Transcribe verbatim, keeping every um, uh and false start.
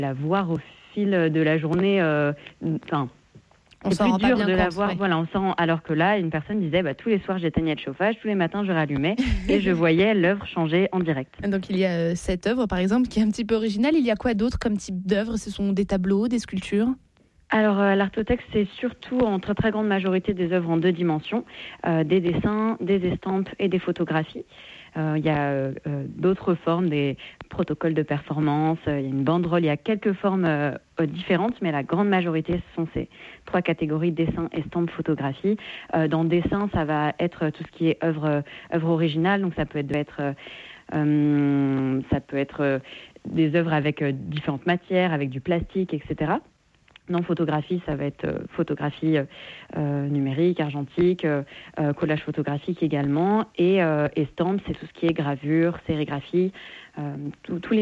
la voir au fil de la journée. Euh, enfin, On c'est s'en rend plus pas dur bien de la compte, voir. ouais. Voilà, on s'en... Alors que là, une personne disait bah, tous les soirs j'éteignais le chauffage, tous les matins je rallumais et je voyais l'œuvre changer en direct. Donc il y a euh, cette œuvre, par exemple, qui est un petit peu originale. Il y a quoi d'autre comme type d'œuvre? Ce sont des tableaux, des sculptures? Alors, euh, l'artothèque, c'est surtout en très très grande majorité des œuvres en deux dimensions, euh, des dessins, des estampes et des photographies. Euh, il y a euh, d'autres formes, des protocoles de performance, euh, il y a une banderole, il y a quelques formes euh, différentes, mais la grande majorité, ce sont ces trois catégories, dessin, estampes, photographie. Euh, dans dessin, ça va être tout ce qui est œuvre, œuvre originale, donc ça peut être, euh, euh, ça peut être euh, des œuvres avec euh, différentes matières, avec du plastique, et cetera. Non, photographie, ça va être euh, photographie euh, numérique, argentique, euh, euh, collage photographique également. Et euh, estampes, c'est tout ce qui est gravure, sérigraphie, euh, tous les